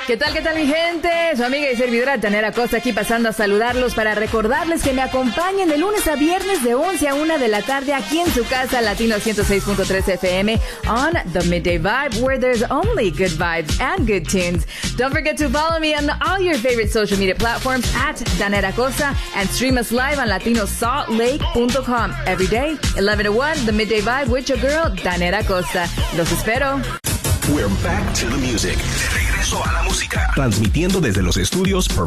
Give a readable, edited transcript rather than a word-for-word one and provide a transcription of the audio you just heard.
¿Qué tal mi gente? Su amiga y servidora Janera Costa aquí pasando a saludarlos para recordarles que me acompañen de lunes a viernes de 11 a 1 de la tarde aquí en su casa Latino 106.3 FM on The Midday Vibe, where there's only good vibes and good tunes. Don't forget to follow me on all your favorite social media platforms at Janera Costa and stream us live on latinosaltlake.com every day, 11 to 1, The Midday Vibe with your girl, Janera Costa. Los espero. We're back to the music. De regreso a la música. Transmitiendo desde los estudios